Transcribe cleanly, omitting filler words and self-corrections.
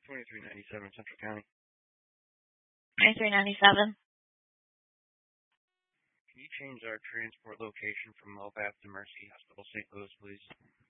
2397 Central County. 2397. Can you change our transport location from Melbath to Mercy Hospital, St. Louis, please?